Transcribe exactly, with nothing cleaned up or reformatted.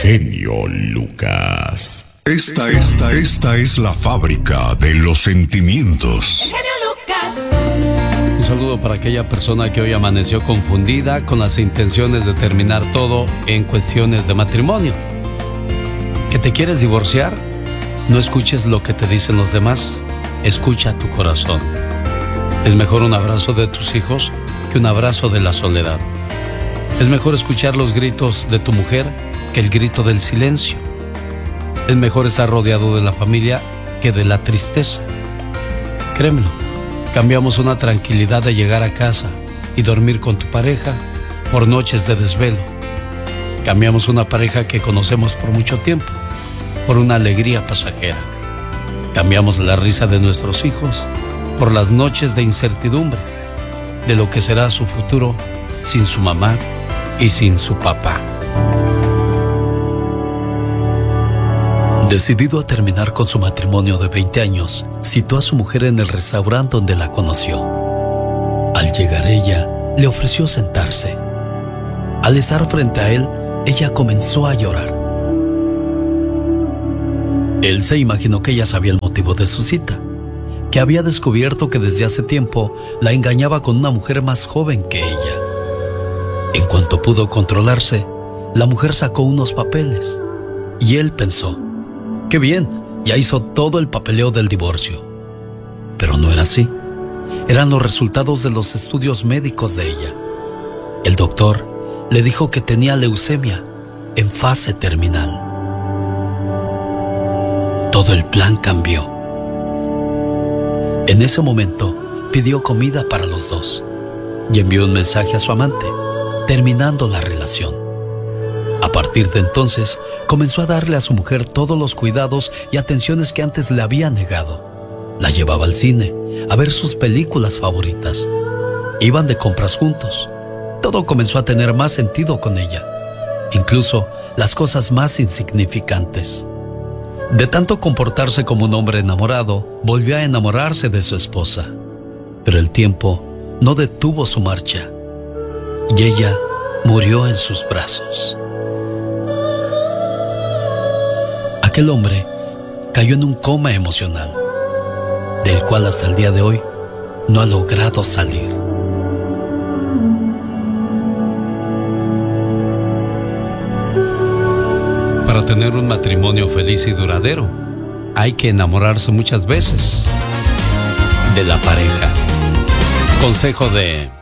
genio Lucas. Esta, esta, esta es la fábrica de los sentimientos. El genio Lucas. Un saludo para aquella persona que hoy amaneció confundida con las intenciones de terminar todo en cuestiones de matrimonio. ¿Que te quieres divorciar? No escuches lo que te dicen los demás, escucha tu corazón. Es mejor un abrazo de tus hijos que un abrazo de la soledad. Es mejor escuchar los gritos de tu mujer que el grito del silencio. Es mejor estar rodeado de la familia que de la tristeza. Créemelo, cambiamos una tranquilidad de llegar a casa y dormir con tu pareja por noches de desvelo. Cambiamos una pareja que conocemos por mucho tiempo por una alegría pasajera. Cambiamos la risa de nuestros hijos por las noches de incertidumbre de lo que será su futuro sin su mamá y sin su papá. Decidido a terminar con su matrimonio de veinte años, citó a su mujer en el restaurante donde la conoció. Al llegar ella, le ofreció sentarse. Al estar frente a él, ella comenzó a llorar. Él se imaginó que ella sabía el motivo de su cita, que había descubierto que desde hace tiempo la engañaba con una mujer más joven que ella. En cuanto pudo controlarse, la mujer sacó unos papeles y él pensó: ¡qué bien! Ya hizo todo el papeleo del divorcio. Pero no era así. Eran los resultados de los estudios médicos de ella. El doctor le dijo que tenía leucemia en fase terminal. Todo el plan cambió. En ese momento pidió comida para los dos y envió un mensaje a su amante, terminando la relación. A partir de entonces, comenzó a darle a su mujer todos los cuidados y atenciones que antes le había negado. La llevaba al cine, a ver sus películas favoritas. Iban de compras juntos. Todo comenzó a tener más sentido con ella, incluso las cosas más insignificantes. De tanto comportarse como un hombre enamorado, volvió a enamorarse de su esposa. Pero el tiempo no detuvo su marcha y ella murió en sus brazos. Aquel hombre cayó en un coma emocional, del cual hasta el día de hoy no ha logrado salir. Para tener un matrimonio feliz y duradero, hay que enamorarse muchas veces de la pareja. Consejo de